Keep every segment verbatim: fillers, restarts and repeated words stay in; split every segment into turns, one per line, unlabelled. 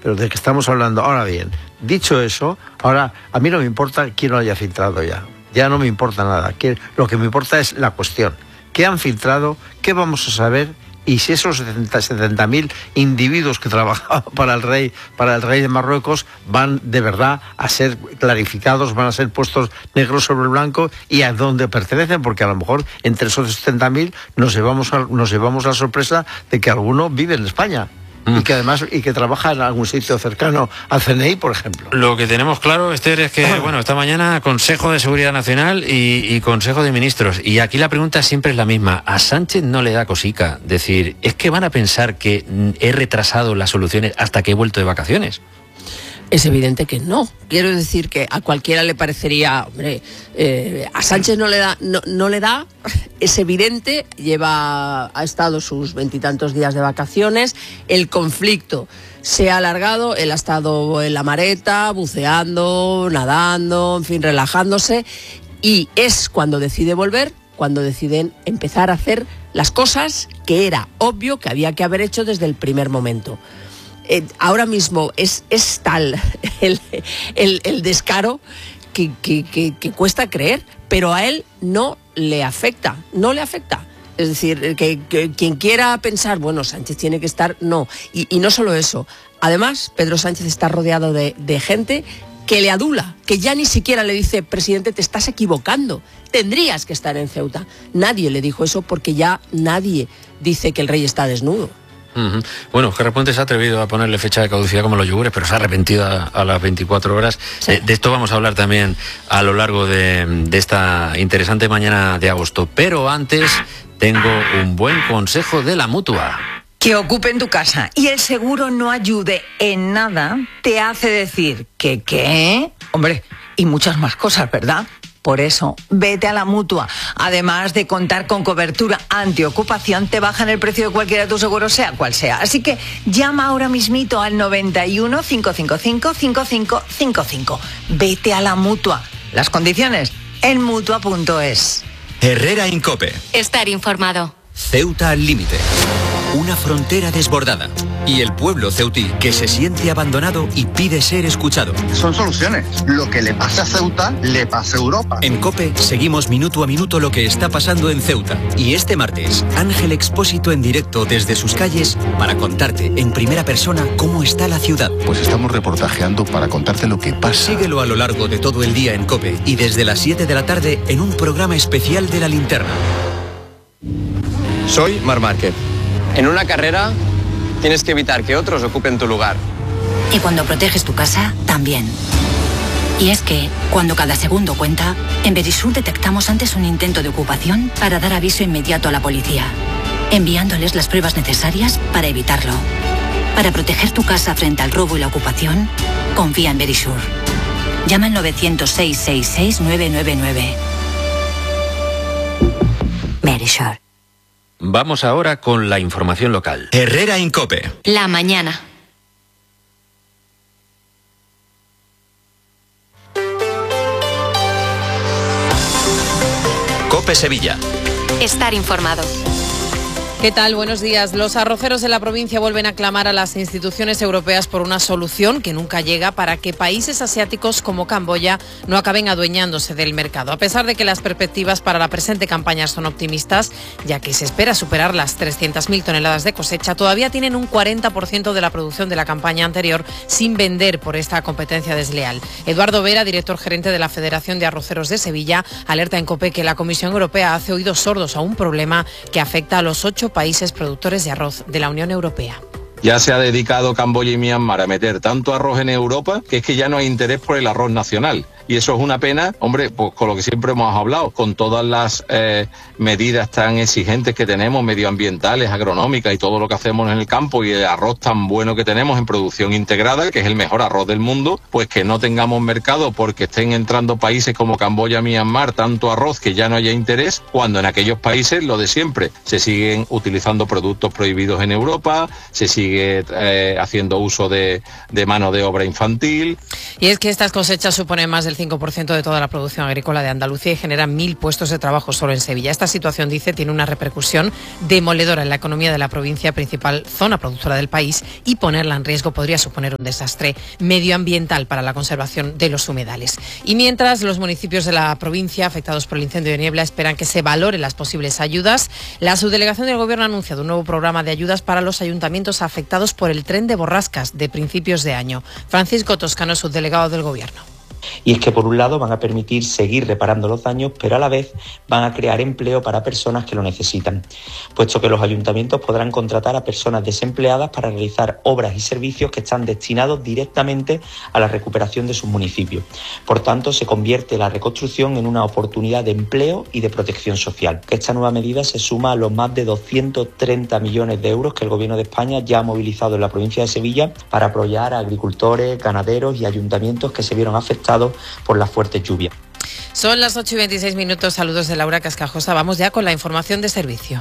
pero de que estamos hablando. Ahora bien, dicho eso, ahora a mí no me importa quién lo haya filtrado ya. Ya no me importa nada. Lo que me importa es la cuestión. ¿Qué han filtrado? ¿Qué vamos a saber? Y si esos setenta mil individuos que trabajaban para el rey, para el rey de Marruecos, van de verdad a ser clarificados, van a ser puestos negros sobre blanco y a dónde pertenecen, porque a lo mejor entre esos setenta mil nos llevamos a, nos llevamos la sorpresa de que alguno vive en España. Y que además y que trabaja en algún sitio cercano al C N I, por ejemplo.
Lo que tenemos claro, Esther, es que bueno, esta mañana Consejo de Seguridad Nacional y, y Consejo de Ministros. Y aquí la pregunta siempre es la misma. A Sánchez no le da cosica decir, es que van a pensar que he retrasado las soluciones hasta que he vuelto de vacaciones.
Es evidente que no. Quiero decir que a cualquiera le parecería, hombre, eh, a Sánchez no le da, no, no le da, es evidente, lleva, ha estado sus veintitantos días de vacaciones, el conflicto se ha alargado, él ha estado en la mareta, buceando, nadando, en fin, relajándose, y es cuando decide volver, cuando deciden empezar a hacer las cosas que era obvio que había que haber hecho desde el primer momento. Eh, ahora mismo es, es tal el, el, el descaro que, que, que, que cuesta creer, pero a él no le afecta, no le afecta. Es decir, que, que quien quiera pensar, bueno, Sánchez tiene que estar, no. Y, y no solo eso, además Pedro Sánchez está rodeado de, de gente que le adula, que ya ni siquiera le dice, presidente, te estás equivocando, tendrías que estar en Ceuta. Nadie le dijo eso porque ya nadie dice que el rey está desnudo.
Uh-huh. Bueno, que Repuente se ha atrevido a ponerle fecha de caducidad como los yogures, pero se ha arrepentido a, a las veinticuatro horas. Sí. Eh, de esto vamos a hablar también a lo largo de, de esta interesante mañana de agosto. Pero antes tengo un buen consejo de la Mutua.
Que ocupen tu casa y el seguro no ayude en nada te hace decir que qué, hombre, y muchas más cosas, ¿verdad? Por eso, vete a la Mutua. Además de contar con cobertura antiocupación, te bajan el precio de cualquiera de tus seguros, sea cual sea. Así que llama ahora mismito al noventa y uno, cinco cinco cinco, cinco cinco cinco cinco. Vete a la Mutua. Las condiciones en mutua punto es.
Herrera Incope.
Estar informado.
Ceuta al límite. Una frontera desbordada. Y el pueblo ceutí que se siente abandonado y pide ser escuchado.
Son soluciones. Lo que le pasa a Ceuta, le pasa a Europa.
En COPE seguimos minuto a minuto lo que está pasando en Ceuta. Y este martes, Ángel Expósito en directo desde sus calles para contarte en primera persona cómo está la ciudad.
Pues estamos reportajeando para contarte lo que pasa.
Síguelo a lo largo de todo el día en COPE y desde las siete de la tarde en un programa especial de La Linterna.
Soy Marc Márquez. En una carrera tienes que evitar que otros ocupen tu lugar.
Y cuando proteges tu casa, también. Y es que, cuando cada segundo cuenta, en Verisur detectamos antes un intento de ocupación para dar aviso inmediato a la policía, enviándoles las pruebas necesarias para evitarlo. Para proteger tu casa frente al robo y la ocupación, confía en Verisur. Llama al novecientos, seiscientos sesenta y seis, novecientos noventa y nueve. Verisur.
Vamos ahora con la información local.
Herrera Incope.
La mañana.
COPE Sevilla.
Estar informado.
¿Qué tal? Buenos días. Los arroceros de la provincia vuelven a clamar a las instituciones europeas por una solución que nunca llega para que países asiáticos como Camboya no acaben adueñándose del mercado. A pesar de que las perspectivas para la presente campaña son optimistas, ya que se espera superar las trescientas mil toneladas de cosecha, todavía tienen un cuarenta por ciento de la producción de la campaña anterior sin vender por esta competencia desleal. Eduardo Vera, director gerente de la Federación de Arroceros de Sevilla, alerta en COPE que la Comisión Europea hace oídos sordos a un problema que afecta a los ocho países productores de arroz de la Unión Europea.
Ya se ha dedicado Camboya y Myanmar a meter tanto arroz en Europa que es que ya no hay interés por el arroz nacional. Y eso es una pena, hombre, pues con lo que siempre hemos hablado, con todas las eh, medidas tan exigentes que tenemos, medioambientales, agronómicas y todo lo que hacemos en el campo y el arroz tan bueno que tenemos en producción integrada, que es el mejor arroz del mundo, pues que no tengamos mercado porque estén entrando países como Camboya, Myanmar, tanto arroz que ya no haya interés, cuando en aquellos países lo de siempre, se siguen utilizando productos prohibidos en Europa, se siguen sigue eh, haciendo uso de, de mano de obra infantil.
Y es que estas cosechas suponen más del cinco por ciento de toda la producción agrícola de Andalucía y generan mil puestos de trabajo solo en Sevilla. Esta situación, dice, tiene una repercusión demoledora en la economía de la provincia, principal zona productora del país, y ponerla en riesgo podría suponer un desastre medioambiental para la conservación de los humedales. Y mientras, los municipios de la provincia afectados por el incendio de Niebla esperan que se valoren las posibles ayudas, la subdelegación del Gobierno ha anunciado un nuevo programa de ayudas para los ayuntamientos afectados por el tren de borrascas de principios de año. Francisco Toscano, subdelegado del Gobierno.
Y es que por un lado van a permitir seguir reparando los daños, pero a la vez van a crear empleo para personas que lo necesitan, puesto que los ayuntamientos podrán contratar a personas desempleadas para realizar obras y servicios que están destinados directamente a la recuperación de sus municipios. Por tanto, se convierte la reconstrucción en una oportunidad de empleo y de protección social. Esta nueva medida se suma a los más de doscientos treinta millones de euros que el Gobierno de España ya ha movilizado en la provincia de Sevilla para apoyar a agricultores, ganaderos y ayuntamientos que se vieron afectados por las fuertes lluvias.
Son las ocho y veintiséis minutos. Saludos de Laura Cascajosa. Vamos ya con la información de servicio.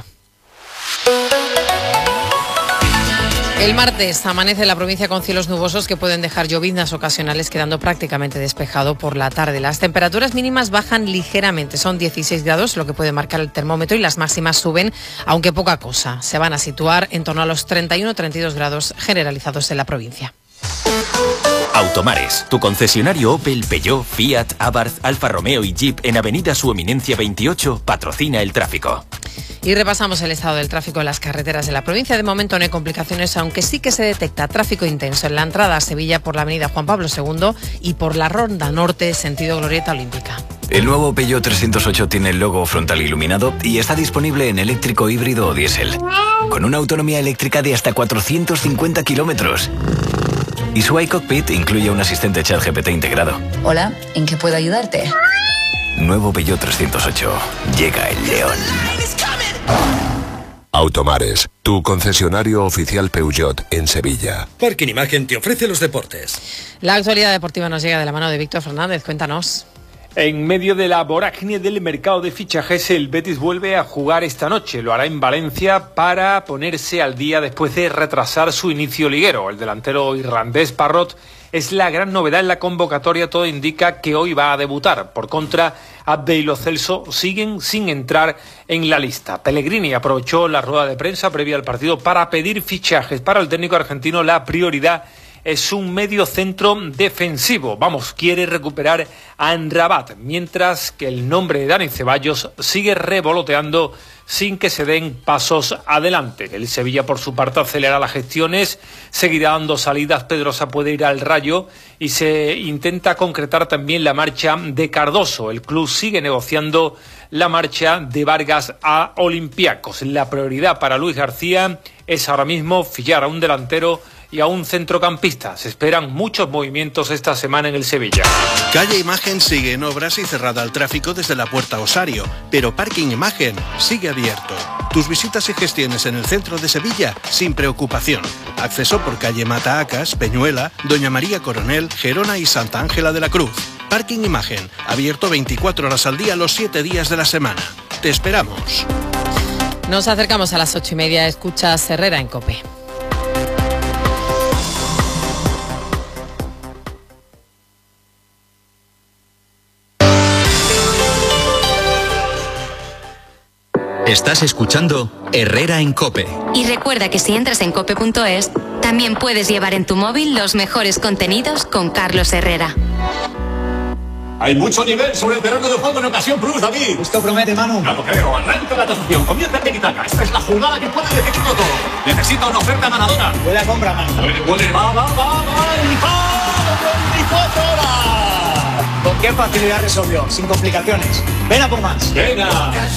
El martes amanece la provincia con cielos nubosos que pueden dejar lloviznas ocasionales, quedando prácticamente despejado por la tarde. Las temperaturas mínimas bajan ligeramente, son dieciséis grados, lo que puede marcar el termómetro, y las máximas suben, aunque poca cosa. Se van a situar en torno a los treinta y uno a treinta y dos grados generalizados en la provincia.
Automares, tu concesionario Opel, Peugeot, Fiat, Abarth, Alfa Romeo y Jeep en Avenida Su Eminencia veintiocho patrocina el tráfico.
Y repasamos el estado del tráfico en las carreteras de la provincia. De momento no hay complicaciones, aunque sí que se detecta tráfico intenso en la entrada a Sevilla por la avenida Juan Pablo segundo y por la Ronda Norte, sentido Glorieta Olímpica.
El nuevo Peugeot trescientos ocho tiene el logo frontal iluminado y está disponible en eléctrico, híbrido o diésel, con una autonomía eléctrica de hasta cuatrocientos cincuenta kilómetros. Y su iCockpit incluye un asistente ChatGPT integrado.
Hola, ¿en qué puedo ayudarte?
Nuevo Peugeot trescientos ocho. Llega el león.
Automares, tu concesionario oficial Peugeot en Sevilla.
Parking Imagen te ofrece los deportes.
La actualidad deportiva nos llega de la mano de Víctor Fernández. Cuéntanos.
En medio de la vorágine del mercado de fichajes, el Betis vuelve a jugar esta noche. Lo hará en Valencia para ponerse al día después de retrasar su inicio liguero. El delantero irlandés Parrot es la gran novedad en la convocatoria. Todo indica que hoy va a debutar. Por contra, Abde y Lo Celso siguen sin entrar en la lista. Pellegrini aprovechó la rueda de prensa previa al partido para pedir fichajes. Para el técnico argentino, la prioridad es un medio centro defensivo. Vamos, quiere recuperar a Amrabat, mientras que el nombre de Dani Ceballos sigue revoloteando sin que se den pasos adelante. El Sevilla, por su parte, acelera las gestiones, seguirá dando salidas. Pedrosa puede ir al Rayo y se intenta concretar también la marcha de Cardoso. El club sigue negociando la marcha de Vargas a Olympiacos. La prioridad para Luis García es ahora mismo fichar a un delantero y a un centrocampista. Se esperan muchos movimientos esta semana en el Sevilla.
Calle Imagen sigue en obras y cerrada al tráfico desde la Puerta Osario, pero Parking Imagen sigue abierto. Tus visitas y gestiones en el centro de Sevilla sin preocupación. Acceso por calle Mataacas, Peñuela, Doña María Coronel, Gerona y Santa Ángela de la Cruz. Parking Imagen, abierto veinticuatro horas al día los siete días de la semana. Te esperamos.
Nos acercamos a las ocho y media. Escuchas Herrera en COPE.
Estás escuchando Herrera en COPE.
Y recuerda que si entras en cope punto es, también puedes llevar en tu móvil los mejores contenidos con Carlos Herrera.
Hay mucho nivel sobre el terreno de juego en Ocasión Plus, David.
Esto promete, Manu.
Claro, creo. Arranca la tasación. Comienza el tiki-taka. Esta es la jugada que puede decidirlo todo. Necesita una oferta ganadora.
Buena compra, Manu.
Puede, puede. Va, va, va, va. veinticuatro horas.
Con qué facilidad resolvió. Sin complicaciones. Ven a por más.
Venga.